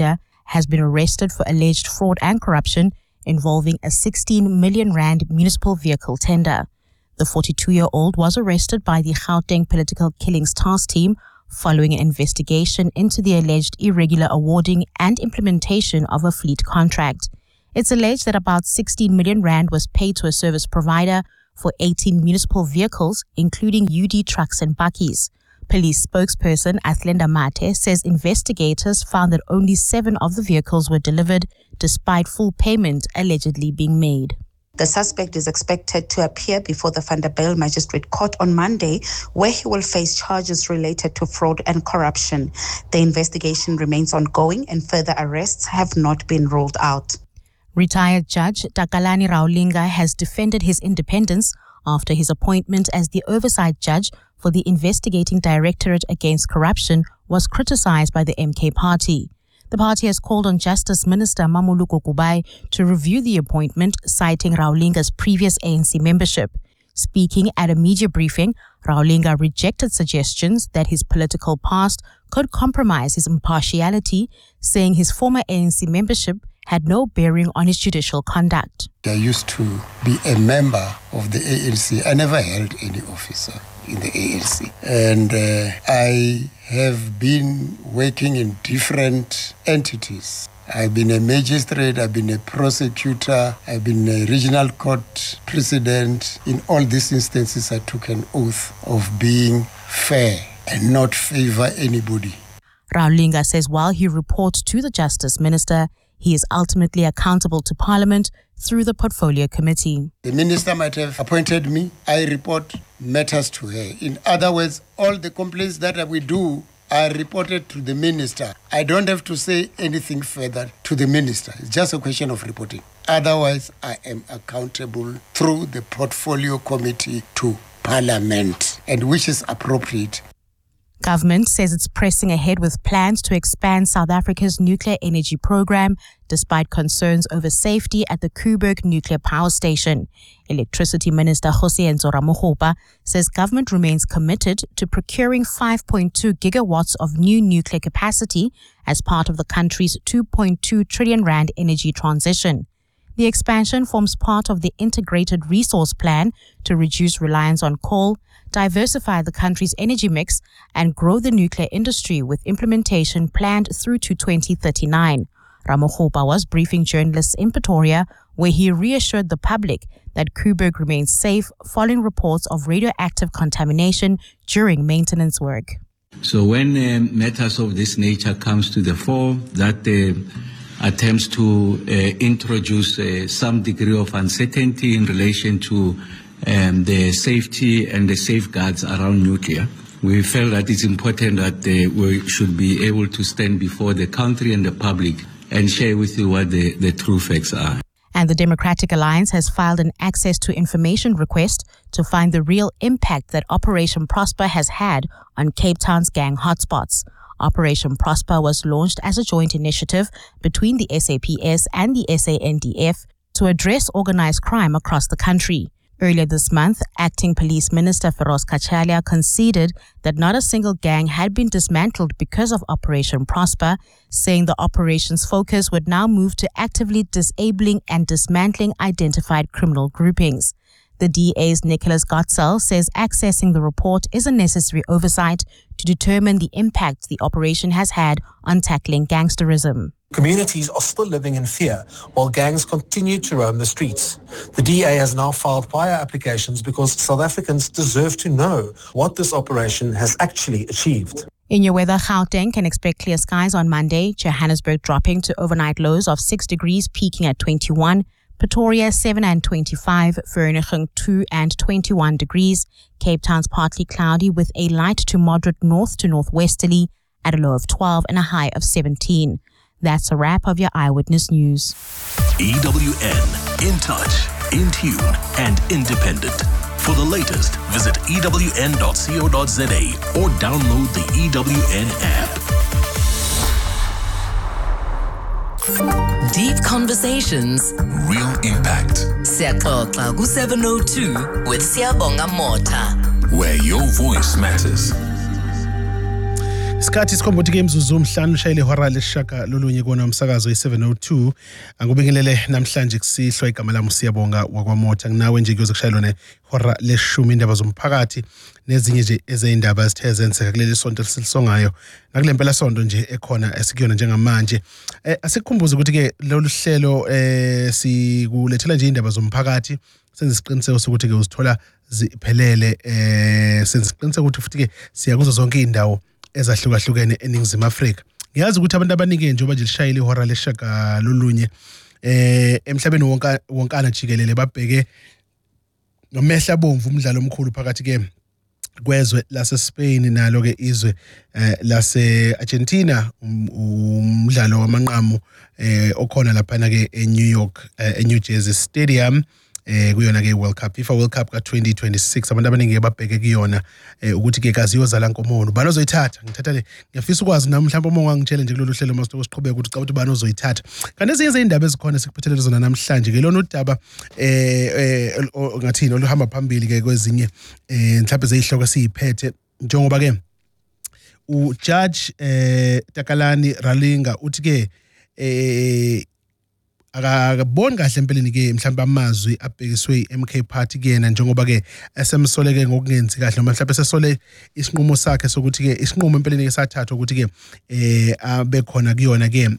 has been arrested for alleged fraud and corruption involving a sixteen million rand municipal vehicle tender. The forty-two-year-old was arrested by the Gauteng Political Killings Task Team following an investigation into the alleged irregular awarding and implementation of a fleet contract. It's alleged that about sixteen million rand was paid to a service provider for eighteen municipal vehicles, including U D trucks and bakkies. Police spokesperson Athlenda Mate says investigators found that only seven of the vehicles were delivered, despite full payment allegedly being made. The suspect is expected to appear before the Vanderbijl Magistrate Court on Monday, where he will face charges related to fraud and corruption. The investigation remains ongoing and further arrests have not been ruled out. Retired Judge Takalani Raulinga has defended his independence after his appointment as the oversight judge for the Investigating Directorate Against Corruption was criticized by the M K party. The party has called on Justice Minister Mamuluko Kubai to review the appointment, citing Raulinga's previous A N C membership. Speaking at a media briefing, Raulinga rejected suggestions that his political past could compromise his impartiality, saying his former A N C membership had no bearing on his judicial conduct. I used to be a member of the A N C. I never held any office in the A N C. And uh, I have been working in different entities. I've been a magistrate, I've been a prosecutor, I've been a regional court president. In all these instances, I took an oath of being fair and not favor anybody. Raulinga says while he reports to the Justice Minister, he is ultimately accountable to Parliament through the Portfolio Committee. The Minister might have appointed me. I report matters to her. In other words, all the complaints that we do are reported to the Minister. I don't have to say anything further to the Minister. It's just a question of reporting. Otherwise, I am accountable through the Portfolio Committee to Parliament, and which is appropriate. Government says it's pressing ahead with plans to expand South Africa's nuclear energy program, despite concerns over safety at the Koeberg nuclear power station. Electricity Minister Kgosientsho Ramokgopa says government remains committed to procuring five point two gigawatts of new nuclear capacity as part of the country's two point two trillion rand energy transition. The expansion forms part of the Integrated Resource Plan to reduce reliance on coal, diversify the country's energy mix, and grow the nuclear industry, with implementation planned through to twenty thirty-nine. Ramokgopa was briefing journalists in Pretoria, where he reassured the public that Koeberg remains safe following reports of radioactive contamination during maintenance work. So when uh, matters of this nature comes to the fore, that uh, attempts to uh, introduce uh, some degree of uncertainty in relation to um, the safety and the safeguards around nuclear, we felt that it's important that uh, we should be able to stand before the country and the public and share with you what the, the true facts are. And the Democratic Alliance has filed an access to information request to find the real impact that Operation Prosper has had on Cape Town's gang hotspots. Operation Prosper was launched as a joint initiative between the S A P S and the S A N D F to address organized crime across the country. Earlier this month, Acting Police Minister Feroz Kachalia conceded that not a single gang had been dismantled because of Operation Prosper, saying the operation's focus would now move to actively disabling and dismantling identified criminal groupings. The D A's Nicholas Gotzel says accessing the report is a necessary oversight to determine the impact the operation has had on tackling gangsterism. Communities are still living in fear while gangs continue to roam the streets. The D A has now filed fire applications because South Africans deserve to know what this operation has actually achieved. In your weather, Gauteng can expect clear skies on Monday, Johannesburg dropping to overnight lows of six degrees, peaking at twenty-one. Pretoria seven and twenty-five, Vereeniging two and twenty-one degrees. Cape Town's partly cloudy with a light to moderate north to northwesterly at a low of twelve and a high of seventeen. That's a wrap of your Eyewitness News. E W N, in touch, in tune, and independent. For the latest, visit E W N dot co dot za or download the E W N app. Deep conversations, real impact. Siyaxoxa ku seven oh two with Siyabonga Mota, where your voice matters. Isikhathi sikhombothi ke imzuzu umhlanu ushayile ihora leshaka lolunye kona umsakazo i-seven oh two. Angubingelele namhlanje kusihlwa igama lami Siyabonga wakwamotha. Nginawe nje kuyoze kushayelwa nehora leshumi indaba zomphakathi nezinye nje ezeyindaba ezithe zenzeka kuleli sonto silisongayo. Nakule mpela sonto nje ekhona esikuyona njengamanje. Eh asikukhumbuze ukuthi ke lolu hlelo eh sikulethela nje indaba zomphakathi. Senze isiqiniseko sokuthi ke uzithola ziphelele eh senze isiqiniseko ukuthi futhi ke siya kuzo zonke indawo ezahlukahlukene eNingizimu Afrika. Ngiyazi ukuthi abantu abaningi njengoba nje lishayile ihora leshaka lolunye eh emhlabeni wonke wonkana jikelele babheke nomehla bomvu umdlalo omkhulu phakathi ke kwezwe lase Spain nalo ke izwe lase Argentina umdlalo wamanqamu eh okhona lapha na ke eNew York eNew Jersey Stadium eh kuyona ke World Cup FIFA World Cup ka twenty twenty-six abantu abaningi babheke kuyona ukuthi ke kazi yozala nkomono bani ozoyithatha ngithatha le ngiyafisa ukwazi nami mhlawumbe uma ungangitshela nje kulolu hlelo masitho siqhubeka ukuthi cha ukuthi bani ozoyithatha kanti ezinye izindaba ezikhona sikuphethelele zona namhlanje ke lona udaba eh ngathini oluhamba phambili ke kwezinye eh mhlawumbe zeyihloko esiyiphethe njengoba ke u Judge eh Takalani Ralinga uthi ke eh akaboni kahle empeleni ke mhlawumbe amazwi abhekiswe M K Party kuyena njengoba ke esemsoleke ngokungenzi kahle noma mhlawumbe sesole isinqumo sakhe sokuthi ke isinqumo empeleni ke sathatha ukuthi ke eh abe khona kuyona ke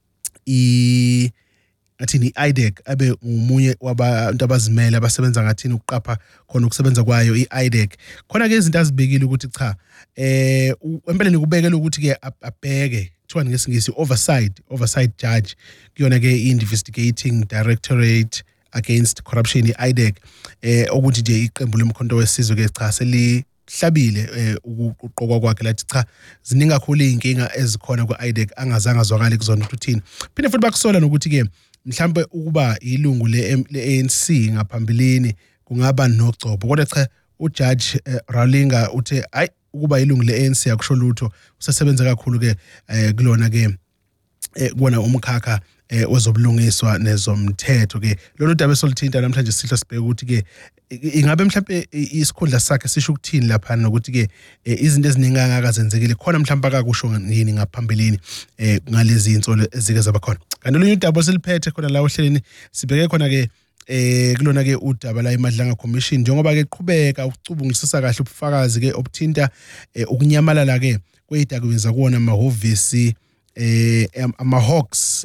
i athini I D E C abe umunye wabantu abazimele abasebenza ngathini ukuqapha khona ukusebenza kwayo i-I D E C khona ke izinto azibekile ukuthi cha eh empeleni kubekela ukuthi ke abheke kuthiwa ngesingisi oversight oversight judge kuyona ke investigating directorate against corruption i-I D E C eh ukuthi nje iqembu lomkhonto wesizwe ke cha selihlabile ukuqokwa kwakhe lathi cha ziningi kakhulu inkinga ezikhona ku-I D E C angazange azwakale kuzona ukuthi uthini phinde futhi bakusola nokuthi ke mhlambe ukuba ilungu le-A N C ngaphambilini kungaba nogcobo kodwa cha uJudge Ralinga uthe ay ukuba ilungu le-A N C akusho lutho usesebenza kakhulu ke kulona ke kubona umkhakha wezobulungiswa nezomthetho ke lolu daba esolithinta namhlanje sihlo sibheke ukuthi ke ingabe mhlawumbe isikhundla sakhe sisho ukuthini lapha nokuthi ke izinto eziningi angakazenzekile khona mhlawumbe akakusho yini ngaphambilini ngalezi insolo ezike zaba khona kanti lo udaba seliphethe khona la ohleleni sibheke khona ke eh kulona ke udaba la iMadlanga Commission njengoba ke qhubeka ukucubungisisa kahle ubufakazi ke obuthinta ukunyamalala ke kweyidakweza kuona amahhovisi eh ama-Hawks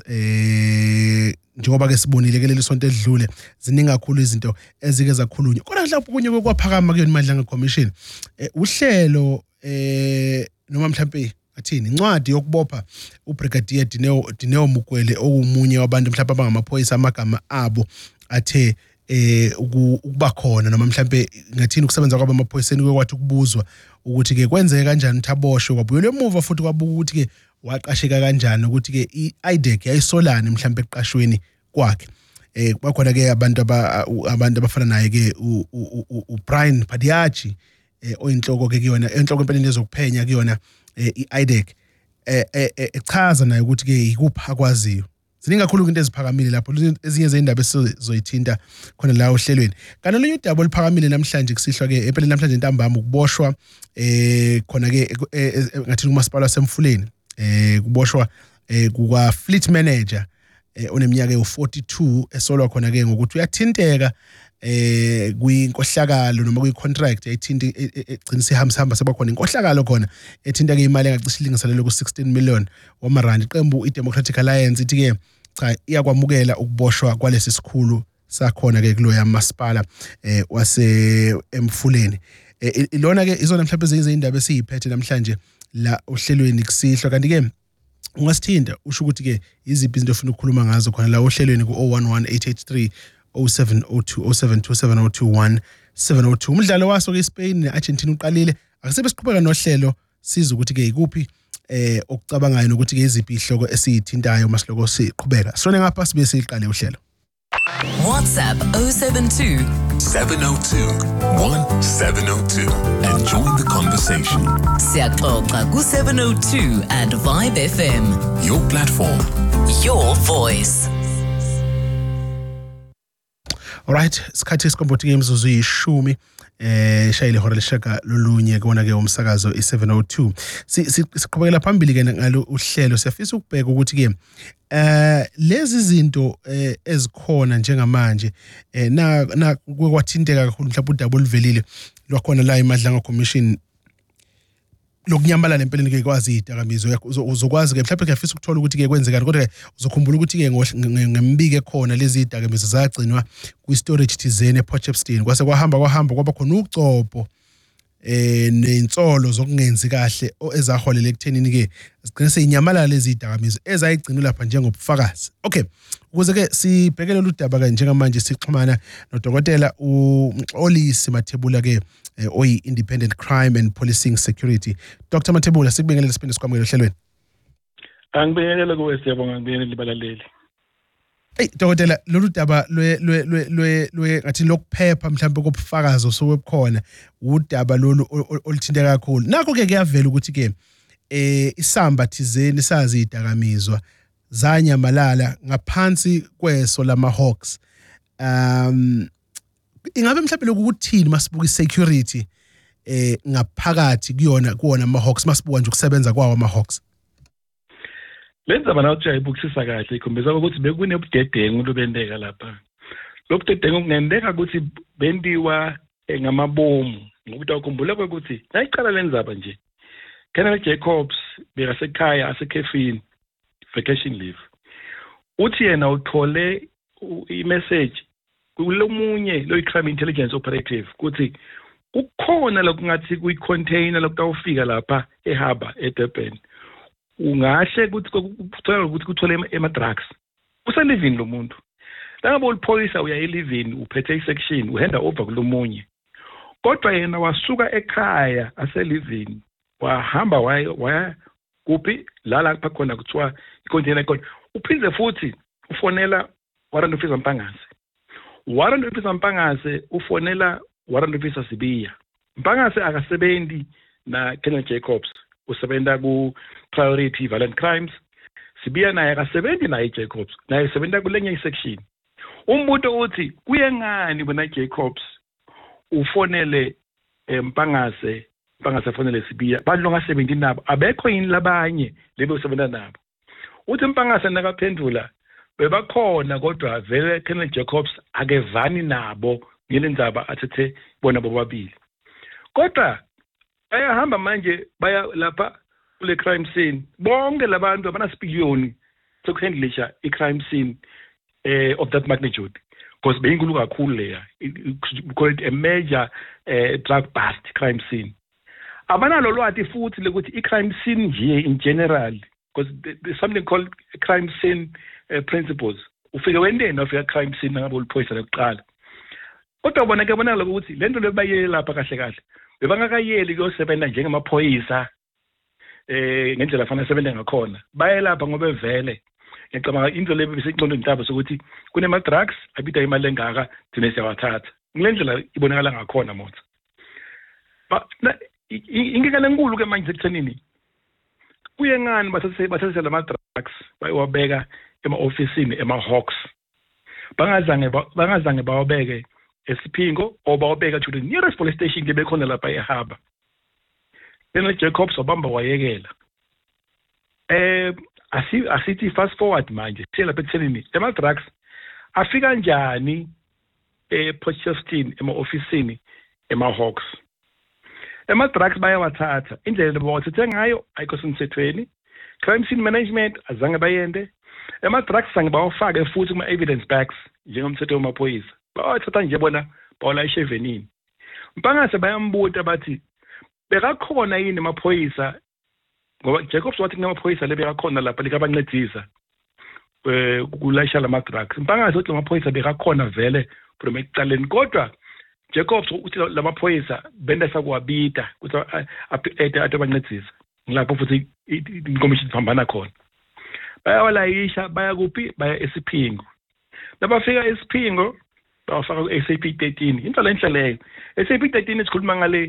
eh njengoba ke sibonile ke leli sonto edlule ziningi kakhulu izinto ezike zakhulunywa kodwa mhlawumbe kunye kwaphakama kuyona iMadlanga Commission uhlelo eh noma mhlawumbe athini incwadi yokubopha uBrigadier Dineo Dineo Mukwele okumunye wabantu mhlawumbe abangamaphoyisa amagama abo athe eh ukuba khona noma mhlawumbe ngathini ukusebenza kwaba amaphoyiseni kwekwathi ukubuzwa ukuthi ke kwenzeke kanjani thaboshwe kwabuyelwe emuva futhi kwabuka ukuthi ke waqasheka kanjani ukuthi ke i-I D E C yayisolana mhlawumbe eqashweni kwakhe eh bakhona ke abantu abantu abafana naye ke uBrian Padiachi oyinhloko ke kuyona enhloko empeleni ezokuphenya kuyona i-I D E C eh echaza naye ukuthi ke ikuphi akwaziyo ziningi kakhulu into eziphakamile lapho ezinye zeindaba esizoyithinta khona la ohlelweni kanti lo udaba oliphakamile namhlanje kusihlwa ke empeleni namhlanje intambama ukuboshwa eh khona ke ngathi uMasipala waseMfuleni eh kuboshwa kuka fleet manager oneminyaka ewu-forty-two esolwa khona ke ngokuthi uyathinteka eh kwinkohlakalo noma kwicontract ayithinta egcina sihamba hamba sebakhona inkohlakalo khona ethinta ke imali engacishe ilinganiselwe ku sixteen million wamarand iqembu iDemocratic Alliance ithi ke cha iyakwamukela ukuboshwa kwalesi sikhulu sakhona ke kulo yaMasipala eh wase Emfuleni ilona ke izona mhlawumbe ezindaba esiyiphethe namhlanje la ohlelweni kusihlwa kanti ke ungasithinta usho ukuthi ke iziphi izinto ofuna ukukhuluma ngazo khona la ohlelweni ku oh one one eight eight three oh seven oh two oh seven two seven oh two one seven oh two umdlalo waso ke eSpain neArgentina uqalile akasebe siqhubeka nohlelo siza ukuthi ke ikuphi eh okucabangayo nokuthi ke iziphi ihloko esiyithintayo masiloko siqhubeka sone ngapha sibe siqale uhlelo WhatsApp oh seven two seven oh two one seven oh two and join the conversation. Siyaxoxa ku seven oh two and Vibe F M. Your platform, your voice. Alright, isikhathi esikombothi ngemzuzu yishumi eh shayile hora leshaka lolunye kubona ke umsakazo i seven oh two siqhubekela phambili ke ngalo uhlelo siyafisa ukubheka ukuthi ke eh lezi zinto ezikhona njengamanje eh na na kwathinteka kakhulu mhlawumbe udaba oluvelile lwakhona la iMadlanga Commission lokunyambalala empeleni ke kwazi idakamizwa uzokwazi ke mhlawumbe kuyafisa ukuthola ukuthi ke kwenzekani kodwa ke uzokhumbula ukuthi ke ngembike khona lezi idakamizwa zagcinwa kwi storage thizene ePotchefstroom kwase kwahamba kwahamba kwaba khona ucopho eh nensolo zokungenzi kahle ezaholele ekuthenini ke sigcine seyinyamalala lezi idakamizwa ezayigcinwa lapha njengobufakazi. Okay, ukuze ke sibhekele ludaba ke njengamanje sixhumana nodokotela uMxolisi Mathebula ke oyi Independent Crime and Policing Security. Doctor Mathebula sikubingelele siphinde sikwamukele ohlelweni. Angibingelele kuwe siyabonga ngibingelele libalaleli. Hey dokotela lolu daba lwe lwe lwe lwe ngathi lokuphepha mhlawumbe kobufakazi osokukhona udaba lolu oluthinteka kakhulu. Nakho ke kuyavela ukuthi ke eh isamba thizeni sazi idakamizwa zanyamalala ngaphansi kweso lama Hawks. Um ingabe mhlawumbe lokuthini masibuka isecurity eh ngaphakathi kuyona kuona ama Hawks masibuka nje ukusebenza kwawo ama Hawks. Lenza bana uthi ayibukisisa kahle ikhombisa ukuthi bekunebudedengu lobendeka lapha. Lobudedengu kungendeka ukuthi bendiwa ngamabomu ngokuthi akukhumbula ukuthi nayiqala lenzaba nje. Colonel Jacobs bekasekhaya asekhefini vacation leave. Uthi yena uthole i-message kulomunye lo crime intelligence operative ukuthi kukhona lokungathi kuyi-container lokutawufika lapha eHarbor eDurban. Ungahle ukuthi kuthola ukuthi kuthole ema-drugs. Uselivini lo muntu. Langabe ulipolisa uya elivini uphethe isection uhenda over kulomunye. Kodwa yena wasuka ekhaya aselivini wahamba waya waya kuphi la lapha khona kuthiwa icontainer khona. Uphinde futhi ufonela warrant officer Mpangase. Warrant officer Mpangase ufonela warrant officer Sibiya. Mpangase akasebenzi na Colonel Jacobs. Usebenza ku priority violent crimes. Sibiya naye akasebenzi naye Jacobs. Naye usebenza kulenye isection. Umbuto uthi kuye ngani bona Jacobs ufonele Mpangase Mpangase fonele Sibiya badlonga seventeen nabo abekho yini labanye lebe usebenza nabo. Uthi Mpangase nakaphendula bebakhona kodwa vele Colonel Jacobs akevani nabo ngelendzaba athethe bona bobabili. Kodwa bayahamba manje baya lapha kule crime scene bonke labantu abanasipiliyoni sokuhandlisha i-crime scene eh, of that magnitude because beyinkulu kakhulu leya call it a major uh, drug bust crime scene. Abanalo lwathi futhi lekuthi i-crime scene nje in general because there's something called crime scene uh, principles. Ufike wendeni ufika crime scene ngabo uliphoyisa lokuqala. Kodwa bona ke bona ukuthi lento lebayele lapha kahle kahle bebangakayeli kuyosebenza njengamaphoyisa eh ngendlela afana sebenza ngakhona. Bayelapha ngoba vele ngicabanga into lebe besiqondo intaba sokuthi kunema drugs abida imali engaka thina siyawathatha. Ngilendlela ibonakala ngakhona motha. Ba ingeke lenkulu ke manje ekuthenini kuye ngani bathathe bathathe lama drugs bayowabeka ema officeini ema Hawks. Bangazange bangazange bawabeke esiphingo obawabeka to the nearest police station ngebekhona lapha eHarbor. Then Jacobs obamba wayekela. Eh asi asithi fast forward manje siyela bethelini ema drugs afika kanjani ePotchefstroom ema officeini ema Hawks. Ema drugs bayawathatha indlela bawathatha ngayo ayikho semthethweni. Crime scene management azange bayende. Ema drugs sange bawafaka futhi kuma evidence bags njengomthetho wamaphoyisa. Bawathatha nje bona bawulayisha evenini. Mpangase bayambuta bathi bekakhona yini amaphoyisa ngoba Jacobs wathi kunamaphoyisa lebekakhona lapha likabancedisa eh kulayisha lama drugs. Mpangase uthi amaphoyisa bekakhona vele from ekuqaleni kodwa Jacobs uthi lamaphoyisa benda sakwabita ukuthi ade abancedisa. Ngilapho futhi incommission phambana khona. Bayawalayisha baya kuphi baya esiphingo. Labafika esiphingo bafaka ku-S A P thirteen into lenhle leyo. S A P thirteen isikhuluma ngale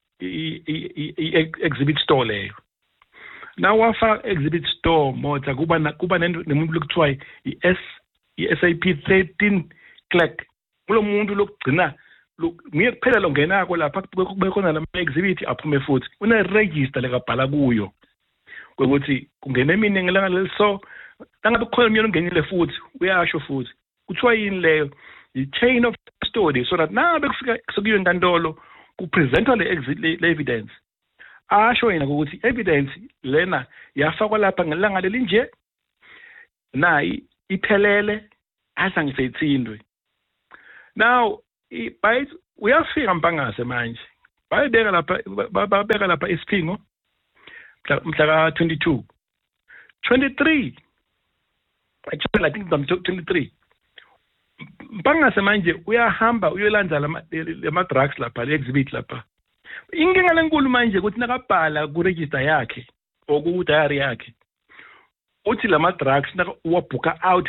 i-exhibit store leyo. Now wafa exhibit store motha kuba kuba nemuntu lokuthiwa i-S i-S A P thirteen clerk. Kulo muntu lokugcina ngiye kuphela lo ngenako lapha kube khona lama exhibit aphume futhi une register lekabhala kuyo ukuthi kungena eminingi langa leliso langabe kukhona umyeni ungenile futhi uyasho futhi kuthiwa yini leyo i chain of custody so that nabe kufika sokuyo enkantolo kupresenta le exit le evidence asho yena ukuthi evidence lena yafakwa lapha ngelanga lelinje nayi iphelele azange seyithindwe now by uyafika Mpangase manje bayibeka lapha babeka lapha isiphingo mhla ka twenty-two twenty-three actually I think twenty-three Mpangase manje uyahamba uyolandza lama drugs lapha le exhibit lapha inkinga lenkulu manje ukuthi nakabhala ku register yakhe oku diary yakhe uthi lama drugs uwabhuka out